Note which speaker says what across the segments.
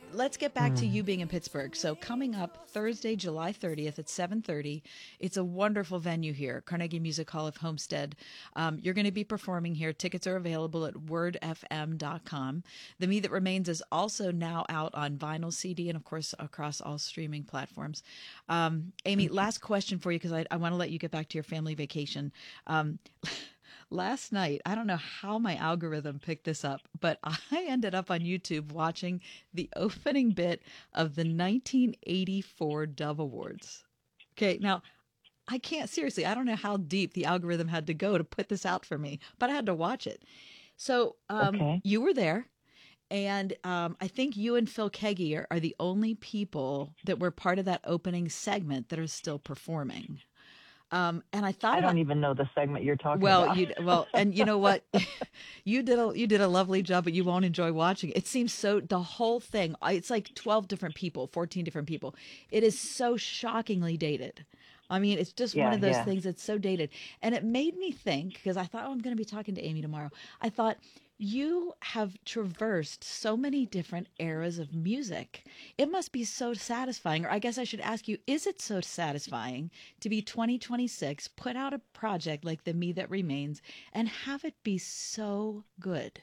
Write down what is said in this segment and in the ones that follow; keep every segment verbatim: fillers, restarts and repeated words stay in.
Speaker 1: let's get back to
Speaker 2: Mm.
Speaker 1: you being in Pittsburgh. So coming up Thursday, July thirtieth at seven thirty, it's a wonderful venue here, Carnegie Music Hall of Homestead. Um, you're going to be performing here. Tickets are available at word f m dot com. The Me That Remains is also now out on vinyl, C D, and of course across all streaming platforms. Um, Amy, last question for you because I, I want to let you get back to your family vacation. Um, Last night, I don't know how my algorithm picked this up, but I ended up on YouTube watching the opening bit of the nineteen eighty-four Dove Awards. Okay, now I can't seriously, I don't know how deep the algorithm had to go to put this out for me, but I had to watch it. So um,
Speaker 2: Okay.
Speaker 1: you were there, and um, I think you and Phil Keggy are, are the only people that were part of that opening segment that are still performing. Um, and I thought
Speaker 2: I
Speaker 1: about
Speaker 2: don't even know the segment you're talking
Speaker 1: well,
Speaker 2: about.
Speaker 1: you well, and you know what? You did a you did a lovely job, but you won't enjoy watching it. It seems so the whole thing. I- It's like twelve different people, fourteen different people. It is so shockingly dated. I mean, it's just one
Speaker 2: Yeah,
Speaker 1: of those
Speaker 2: yeah.
Speaker 1: things that's so dated, and it made me think because I thought, oh, I'm going to be talking to Amy tomorrow. I thought you have traversed so many different eras of music. It must be so satisfying, or I guess I should ask you, is it so satisfying to be twenty twenty-six, put out a project like The Me That Remains, and have it be so good?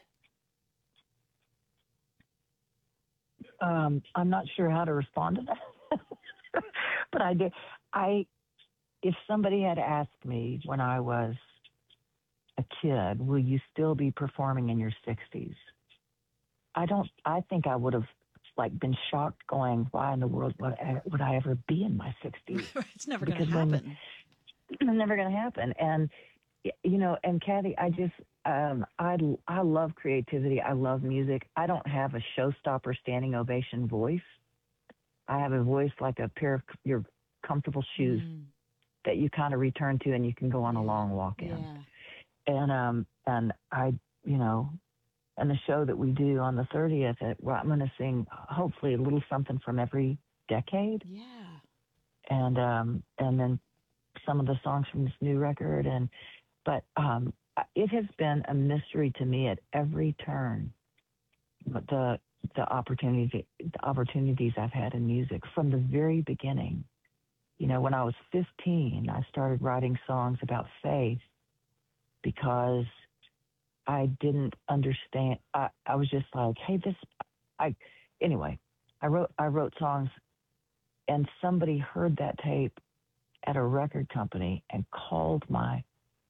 Speaker 2: Um, I'm not sure how to respond to that, but I did. I, if somebody had asked me when I was a kid, will you still be performing in your sixties? I don't, I think I would have like been shocked going, why in the world would I, would I ever be in my sixties?
Speaker 1: It's never going to
Speaker 2: Because when
Speaker 1: happen.
Speaker 2: it's never going to happen. And, y- you know, and Kathy, I just, um, I, I love creativity. I love music. I don't have a showstopper standing ovation voice. I have a voice like a pair of your comfortable shoes
Speaker 1: Mm,
Speaker 2: that you kind of return to and you can go on a
Speaker 1: yeah,
Speaker 2: long walk in.
Speaker 1: yeah.
Speaker 2: And, um, and I, you know, and the show that we do on the thirtieth, it, well, I'm going to sing hopefully a little something from every decade.
Speaker 1: Yeah.
Speaker 2: And, um, and then some of the songs from this new record. And, but, um, it has been a mystery to me at every turn, but the, the opportunity, the opportunities I've had in music from the very beginning. You know, when I was fifteen, I started writing songs about faith because I didn't understand. I, I was just like, hey, this, I, anyway, I wrote, I wrote songs and somebody heard that tape at a record company and called my,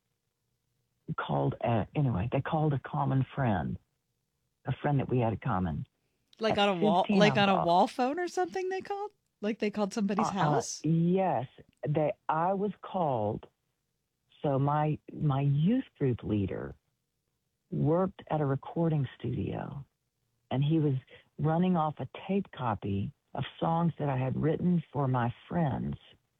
Speaker 2: called, uh, anyway, they called a common friend, a friend that we had in common.
Speaker 1: Like
Speaker 2: At
Speaker 1: on a wall,
Speaker 2: fifteen, I
Speaker 1: like on a
Speaker 2: was,
Speaker 1: wall phone or something they called? Like they called somebody's
Speaker 2: uh, uh,
Speaker 1: house?
Speaker 2: yes, they, I was called. So my, my youth group leader worked at a recording studio and he was running off a tape copy of songs that I had written for my friends.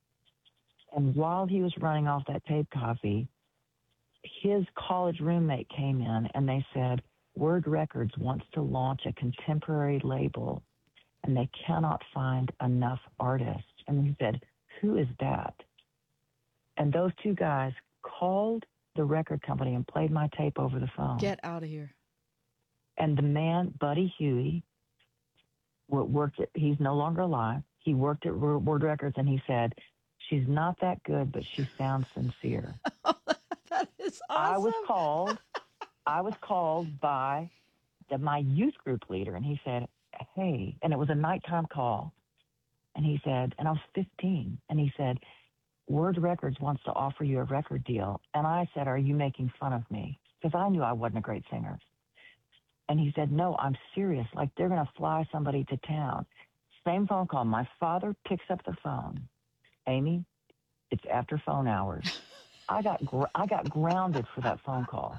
Speaker 2: And while he was running off that tape copy, his college roommate came in and they said, Word Records wants to launch a contemporary label and they cannot find enough artists. And he said, who is that? And those two guys called the record company and played my tape over the phone.
Speaker 1: Get out of here.
Speaker 2: And the man, Buddy Huey, wo- worked at, he's no longer alive. He worked at Wo- Word Records and he said, she's not that good, but she sounds sincere.
Speaker 1: That is
Speaker 2: I was
Speaker 1: awesome.
Speaker 2: called, I was called by the, my youth group leader and he said, hey, and it was a nighttime call. And he said, and I was fifteen, and he said, Word Records wants to offer you a record deal. And I said, are you making fun of me? Because I knew I wasn't a great singer. And he said, no, I'm serious. Like they're going to fly somebody to town. Same phone call. My father picks up the phone. Amy, it's after phone hours. I got gr- I got grounded for that phone call.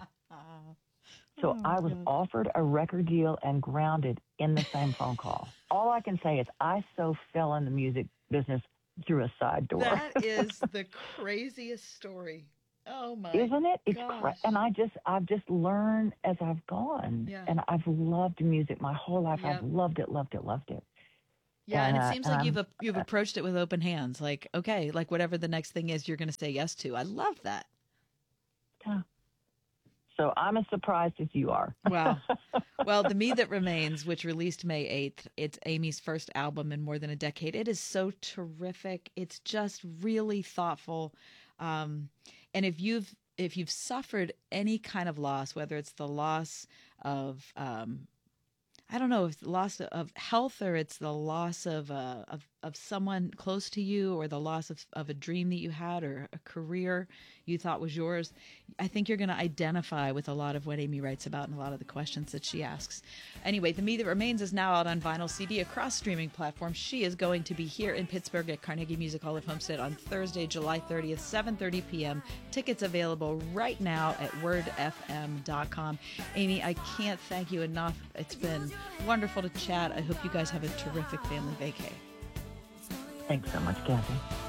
Speaker 2: So
Speaker 1: Oh,
Speaker 2: I was
Speaker 1: God.
Speaker 2: offered a record deal and grounded in the same phone call. All I can say is I so fell in the music business through a side door.
Speaker 1: That is the craziest story. Oh my
Speaker 2: Isn't it? It's
Speaker 1: gosh.
Speaker 2: cra- and I just I've just learned as I've gone,
Speaker 1: Yeah.
Speaker 2: and I've loved music my whole life.
Speaker 1: Yep.
Speaker 2: I've loved it, loved it, loved it.
Speaker 1: Yeah, and
Speaker 2: And
Speaker 1: it
Speaker 2: uh,
Speaker 1: seems
Speaker 2: and
Speaker 1: like you've
Speaker 2: I'm
Speaker 1: ap- you've approached it with open hands. Like, okay, like whatever the next thing is, you're going to say yes to. I love that.
Speaker 2: yeah. So I'm as surprised as you are.
Speaker 1: Wow. Well, The Me That Remains, which released May eighth, it's Amy's first album in more than a decade. It is so terrific. It's just really thoughtful. Um, and if you've if you've suffered any kind of loss, whether it's the loss of um, I don't know if the loss of health or it's the loss of uh, of of someone close to you or the loss of, of a dream that you had or a career you thought was yours, I think you're going to identify with a lot of what Amy writes about and a lot of the questions that she asks. Anyway, The Me That Remains is now out on vinyl C D across streaming platforms. She is going to be here in Pittsburgh at Carnegie Music Hall of Homestead on Thursday, July thirtieth, seven thirty p.m. Tickets available right now at word f m dot com. Amy, I can't thank you enough. It's been wonderful to chat. I hope you guys have a terrific family vacay.
Speaker 2: Thanks so much, Kathy.